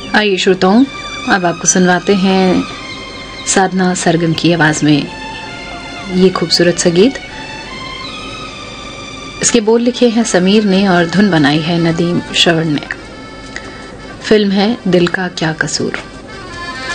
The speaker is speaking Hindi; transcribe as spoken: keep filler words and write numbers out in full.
आइए श्रोताओं, अब आपको सुनवाते हैं साधना सरगम की आवाज में ये खूबसूरत सा गीत। इसके बोल लिखे हैं समीर ने और धुन बनाई है नदीम श्रवण ने। फिल्म है दिल का क्या कसूर।